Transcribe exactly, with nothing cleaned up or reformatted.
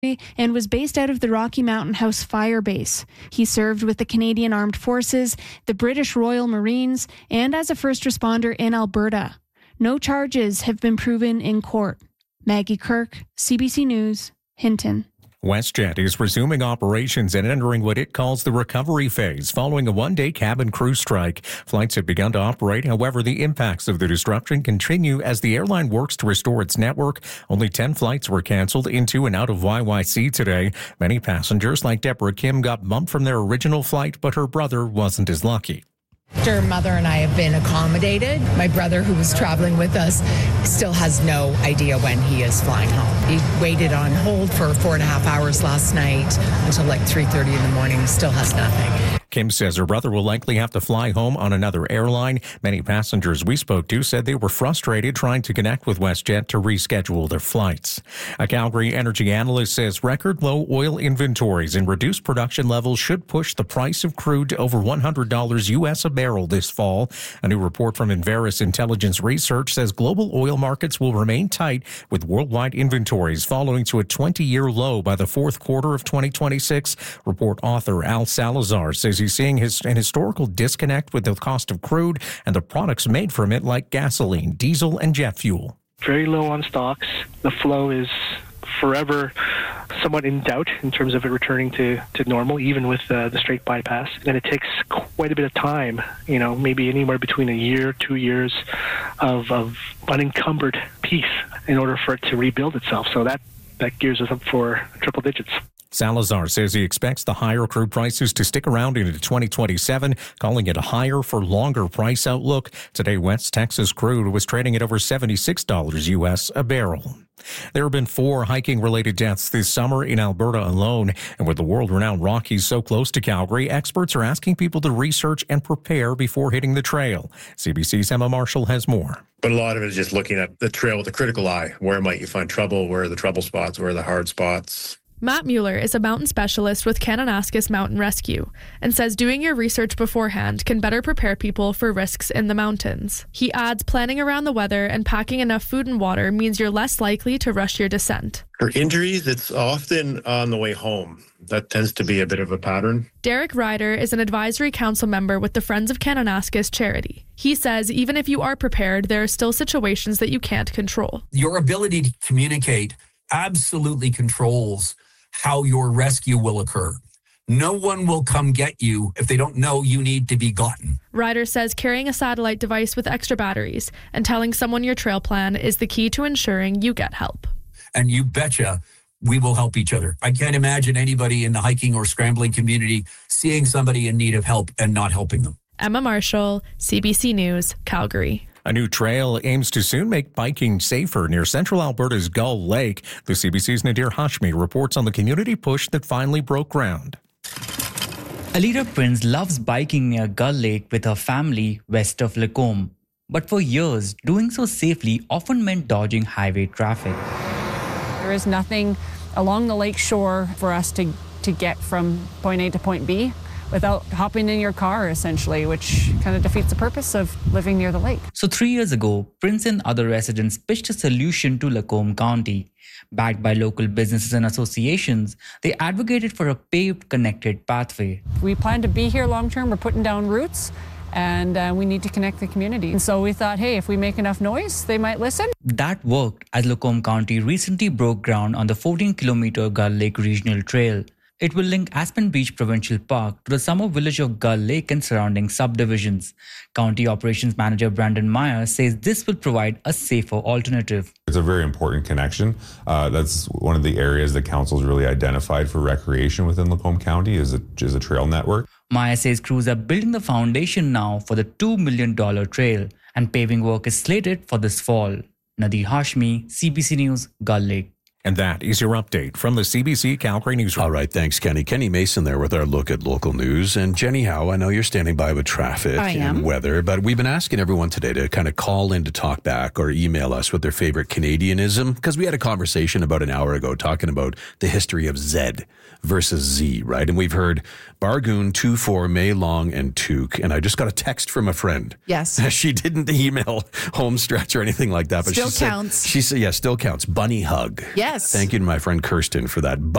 and was based out of the Rocky Mountain House Fire Base. He served with the Canadian Armed Forces, the British Royal Marines, and as a first responder in Alberta. No charges have been proven in court. Maggie Kirk, C B C News, Hinton. WestJet is resuming operations and entering what it calls the recovery phase following a one-day cabin crew strike. Flights have begun to operate. However, the impacts of the disruption continue as the airline works to restore its network. Only ten flights were canceled into and out of Y Y C today. Many passengers, like Deborah Kim, got bumped from their original flight, but her brother wasn't as lucky. Her mother and I have been accommodated. My brother, who was traveling with us, still has no idea when he is flying home. He waited on hold for four and a half hours last night until like three thirty in the morning. Still has nothing. Kim says her brother will likely have to fly home on another airline. Many passengers we spoke to said they were frustrated trying to connect with WestJet to reschedule their flights. A Calgary energy analyst says record low oil inventories and reduced production levels should push the price of crude to over one hundred dollars U S a barrel this fall. A new report from Enverus Intelligence Research says global oil markets will remain tight, with worldwide inventories falling to a twenty-year low by the fourth quarter of twenty twenty-six. Report author Al Salazar says he's seeing his, an historical disconnect with the cost of crude and the products made from it, like gasoline, diesel, and jet fuel. Very low on stocks. The flow is forever somewhat in doubt in terms of it returning to, to normal, even with uh, the Strait bypass. And it takes quite a bit of time, you know, maybe anywhere between a year, two years of, of unencumbered peace in order for it to rebuild itself. So that, that gears us up for triple digits. Salazar says he expects the higher crude prices to stick around into twenty twenty-seven, calling it a higher for longer price outlook. Today, West Texas crude was trading at over seventy-six dollars U S a barrel. There have been four hiking-related deaths this summer in Alberta alone. And with the world-renowned Rockies so close to Calgary, experts are asking people to research and prepare before hitting the trail. C B C's Emma Marshall has more. But a lot of it is just looking at the trail with a critical eye. Where might you find trouble? Where are the trouble spots? Where are the hard spots? Matt Mueller is a mountain specialist with Kananaskis Mountain Rescue and says doing your research beforehand can better prepare people for risks in the mountains. He adds planning around the weather and packing enough food and water means you're less likely to rush your descent. For injuries, it's often on the way home. That tends to be a bit of a pattern. Derek Ryder is an advisory council member with the Friends of Kananaskis charity. He says even if you are prepared, there are still situations that you can't control. Your ability to communicate absolutely controls how your rescue will occur. No one will come get you if they don't know you need to be gotten. Ryder says carrying a satellite device with extra batteries and telling someone your trail plan is the key to ensuring you get help. And you betcha we will help each other. I can't imagine anybody in the hiking or scrambling community seeing somebody in need of help and not helping them. Emma Marshall, C B C News, Calgary. A new trail aims to soon make biking safer near central Alberta's Gull Lake. The C B C's Nadir Hashmi reports on the community push that finally broke ground. Alida Prince loves biking near Gull Lake with her family west of Lacombe. But for years, doing so safely often meant dodging highway traffic. There is nothing along the lake shore for us to, to get from point A to point B without hopping in your car, essentially, which kind of defeats the purpose of living near the lake. So three years ago, Prince and other residents pitched a solution to Lacombe County. Backed by local businesses and associations, they advocated for a paved, connected pathway. We plan to be here long-term. We're putting down roots, and uh, we need to connect the community. And so we thought, hey, if we make enough noise, they might listen. That worked as Lacombe County recently broke ground on the fourteen kilometer Gull Lake Regional Trail. It will link Aspen Beach Provincial Park to the summer village of Gull Lake and surrounding subdivisions. County Operations Manager Brandon Meyer says this will provide a safer alternative. It's a very important connection. Uh, that's one of the areas that council's really identified for recreation within Lacombe County is a, is a trail network. Meyer says crews are building the foundation now for the two million dollars trail, and paving work is slated for this fall. Nadir Hashmi, C B C News, Gull Lake. And that is your update from the C B C Calgary Newsroom. All right, thanks, Kenny. Kenny Mason there with our look at local news. And Jenny Howe, I know you're standing by with traffic I and am. weather, but we've been asking everyone today to kind of call in to talk back or email us with their favorite Canadianism, because we had a conversation about an hour ago talking about the history of Z versus Z, right? And we've heard Bargoon, two four, May Long, and Took. And I just got a text from a friend. Yes. She didn't email home stretch or anything like that, but Still she counts. Said, she said, yeah, still counts. Bunny hug. Yeah. Yes. Thank you to my friend Kirsten for that